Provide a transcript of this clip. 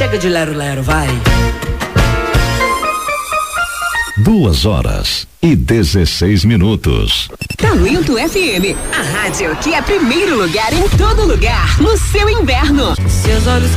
Chega de lero-lero, vai. 2h16. Talento FM, a rádio que é primeiro lugar em todo lugar, no seu inverno. Seus olhos